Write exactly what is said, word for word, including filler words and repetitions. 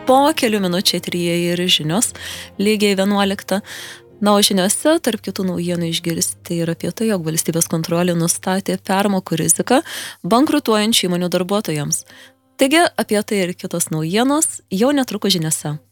po kelių minučių eteryje ir žinios, lygiai vienuoliktą. Na, o žiniose, tarp kitų naujienų išgirsti ir apie tai, jog valstybės kontrolė nustatė permokų riziką bankrutuojančių įmonių darbuotojams. Taigi, apie tai ir kitos naujienos jau netrukus žiniose.